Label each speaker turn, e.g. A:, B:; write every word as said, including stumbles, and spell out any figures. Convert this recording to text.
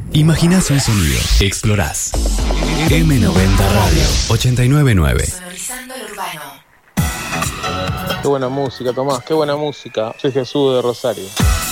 A: Imaginás un sonido. Explorás. eme noventa Radio ochenta y nueve punto nueve.
B: Sonorizando el urbano.
C: Qué buena música, Tomás, qué buena música. Soy Jesús de Rosario.